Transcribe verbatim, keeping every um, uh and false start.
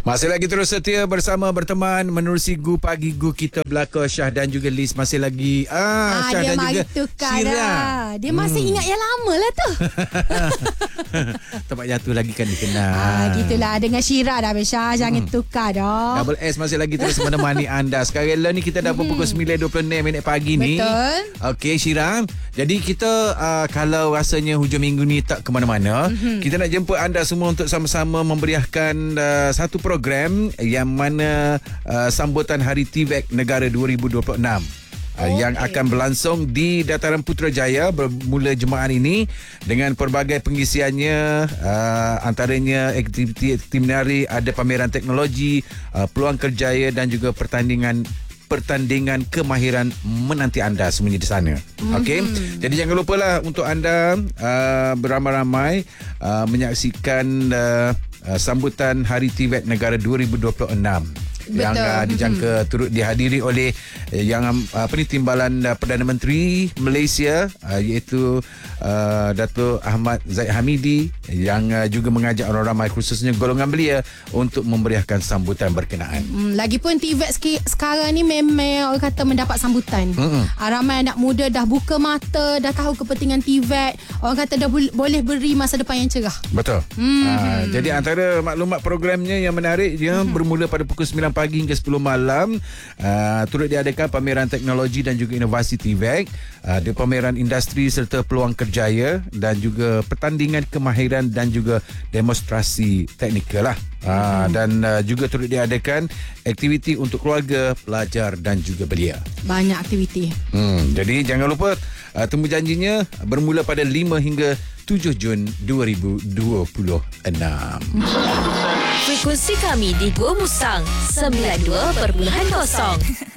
Masih lagi terus setia bersama berteman menerusi Gu Pagi Gu kita belakang Syah dan juga Liz. Masih lagi ah, ah Syah dan juga Syira. Dah. Dia masih hmm. ingat yang lama lah tu. Tempat jatuh lagi kan dikenal. Ah, gitulah dengan Syira dah Syah. Jangan hmm. tukar dah. Double S masih lagi terus menemani anda. Sekarang lah ni kita dah hmm. pukul sembilan dua puluh enam minit pagi ni. Betul. Okey Syira. Jadi kita uh, kalau rasanya hujung minggu ni tak ke mana-mana, hmm. kita nak jemput anda semua untuk sama-sama memberiahkan uh, satu program yang mana uh, sambutan Hari T V E C Negara dua ribu dua puluh enam. Okay. Yang akan berlangsung di Dataran Putrajaya bermula Jumaat ini dengan pelbagai pengisiannya, uh, antaranya aktiviti-aktiviti menari, ada pameran teknologi, uh, peluang kerjaya dan juga pertandingan pertandingan kemahiran menanti anda semuanya di sana. Mm-hmm. Okey. Jadi jangan lupalah untuk anda uh, beramai-ramai uh, menyaksikan uh, uh, sambutan Hari T V E C Negara dua ribu dua puluh enam. Betul. Yang uh, dijangka hmm. turut dihadiri oleh uh, yang uh, apa ni Timbalan uh, Perdana Menteri Malaysia uh, iaitu uh, Datuk Ahmad Zahid Hamidi yang uh, juga mengajak orang ramai khususnya golongan belia untuk memberiahkan sambutan berkenaan. Hmm, lagipun T V E C sekarang ni memang orang kata mendapat sambutan. Hmm. Uh, ramai anak muda dah buka mata, dah tahu kepentingan T V E C. Orang kata dah bu- boleh beri masa depan yang cerah. Betul. Hmm. Uh, jadi antara maklumat programnya yang menarik dia hmm. bermula pada pukul sembilan pagi hingga sepuluh malam. Uh, turut diadakan pameran teknologi dan juga inovasi T V E C, uh, di pameran industri serta peluang kerjaya dan juga pertandingan kemahiran dan juga demonstrasi teknikal lah. Uh, hmm. Dan uh, juga turut diadakan aktiviti untuk keluarga, pelajar dan juga belia. Banyak aktiviti. Hmm, jadi jangan lupa uh, temu janjinya bermula pada lima hingga tujuh Jun dua ribu dua puluh enam. Frekuensi kami di Gua Musang sembilan puluh dua perpuluhan kosong.